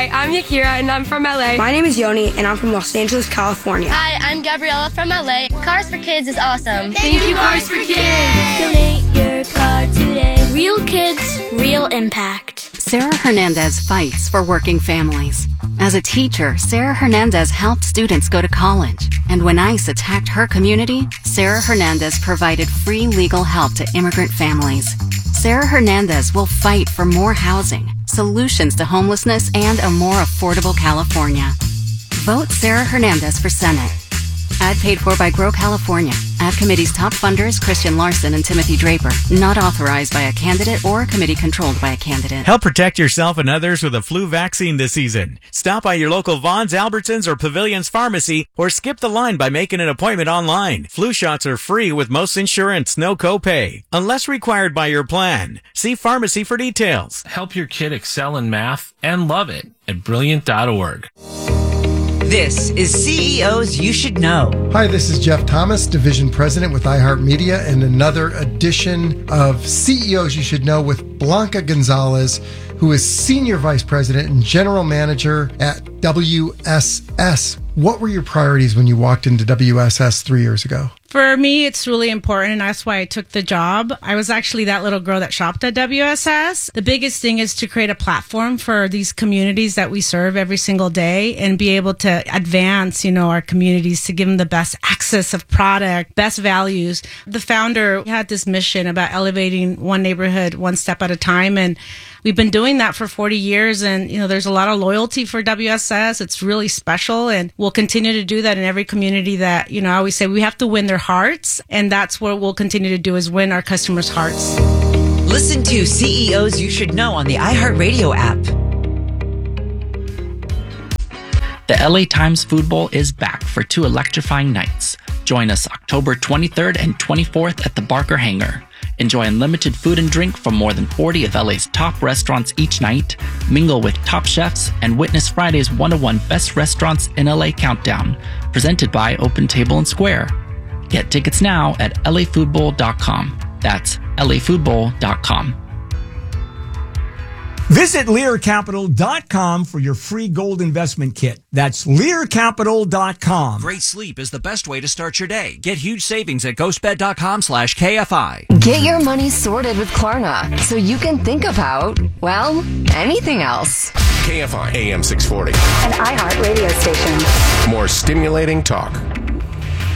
Hi, I'm Yakira, and I'm from LA. My name is Yoni, and I'm from Los Angeles, California. Hi, I'm Gabriella from LA. Cars for Kids is awesome. Thank you, Cars for Kids. Donate your car today. Real kids, real impact. Sarah Hernandez fights for working families. As a teacher, Sarah Hernandez helped students go to college. And when ICE attacked her community, Sarah Hernandez provided free legal help to immigrant families. Sarah Hernandez will fight for more housing, solutions to homelessness, and a more affordable California. Vote Sarah Hernandez for Senate. Ad paid for by Grow California. Ad committee's top funders Christian Larson and Timothy Draper. Not authorized by a candidate or a committee controlled by a candidate. Help protect yourself and others with a flu vaccine this season. Stop by your local Vaughn's, Albertsons, or Pavilions Pharmacy, or skip the line by making an appointment online. Flu shots are free with most insurance, no copay, unless required by your plan. See pharmacy for details. Help your kid excel in math and love it at brilliant.org. This is CEOs You Should Know. Hi, this is Jeff Thomas, Division President with iHeartMedia, and another edition of CEOs You Should Know with Blanca Gonzalez, who is Senior Vice President and General Manager at WSS. What were your priorities when you walked into WSS 3 years ago? For me, it's really important, and that's why I took the job. I was actually that little girl that shopped at WSS. The biggest thing is to create a platform for these communities that we serve every single day and be able to advance, our communities to give them the best access of product, best values. The founder had this mission about elevating one neighborhood one step at a time, and we've been doing that for 40 years, and, there's a lot of loyalty for WSS. It's really special, and we'll continue to do that in every community that, I always say we have to win their hearts, and that's what we'll continue to do is win our customers' hearts. Listen to CEOs You Should Know on the iHeartRadio app. The LA Times Food Bowl is back for 2 electrifying nights. Join us October 23rd and 24th at the Barker Hangar. Enjoy unlimited food and drink from more than 40 of LA's top restaurants each night, mingle with top chefs, and witness Friday's 101 Best Restaurants in LA Countdown, presented by Open Table and Square. Get tickets now at lafoodbowl.com. That's lafoodbowl.com. Visit LearCapital.com for your free gold investment kit. That's LearCapital.com. Great sleep is the best way to start your day. Get huge savings at ghostbed.com/KFI. Get your money sorted with Klarna so you can think about, anything else. KFI AM 640. An iHeart radio station. More stimulating talk.